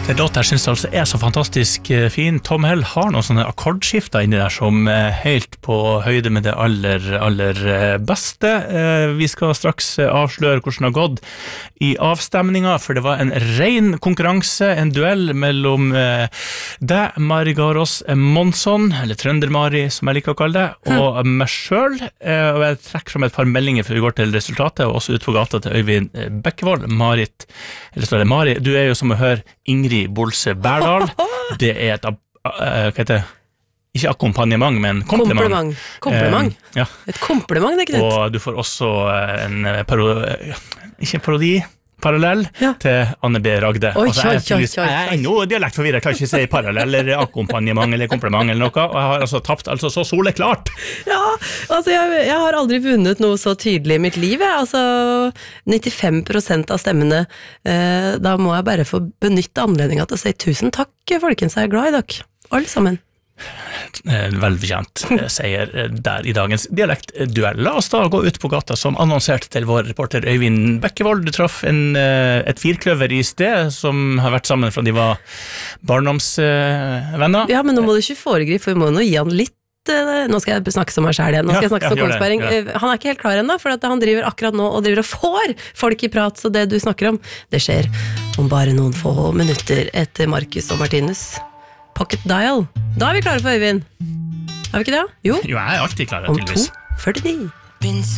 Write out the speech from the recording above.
Den låten jeg synes altså så fantastisk fin. Tom Hell har noen sånne akkordskifter inni der som helt på høyde med det aller beste. Vi skal straks avsløre hvordan det har gått i avstemningen, for det var en ren konkurranse, en duell mellom deg, Mari Garås Monsson, eller Trønder-Mari som jeg liker å kalle det, og meg selv. Og jeg trekker frem et par meldinger før vi går til resultatet, og også ut på gata til Øyvind Bekkevold. Marit, eller står det Mari, du jo som å høre Ingrid Bolse Berdal. Det et, hva heter det? Ikke akkompagnement, men kompliment. Kompliment. Ja. Et kompliment, det Knut. Og du får også en parodi, parallell til Anne B. Ragde. Oi. Jeg noe dialektforvirret, jeg klarer ikke å si parallell, eller akkompagnement, eller kompliment, eller noe, og jeg har altså tapt, altså så soleklart. Ja, altså jeg har aldri vunnet noe så tydelig i mitt liv, altså 95% av stemmene, da må jeg bare få benytte anledningen til å si tusen takk, folkens, jeg glad i dere, alle sammen. Velfortjent seier der i dagens dialektduell. La oss da gå ut på gata som annonsert til vår reporter Øyvind Bekkevold. Du traff et firkløver i sted som har vært sammen fra de var barndomsvenner. Ja, men nå må du ikke foregripe, for vi må nå gi han litt. Nå skal jeg snakke som meg selv igjen. Nå skal jeg snakke som Kongsberg. Han ikke helt klar ennå, for at han driver akkurat nå og driver og får folk i prat, så det du snakker om, det skjer om bare noen få minutter etter Marcus og Martinus. Pocket Dial. Da vi klare for Øyvind. Vi ikke det? Jo. Jo, jeg alltid klar, om tydeligvis. 2:49.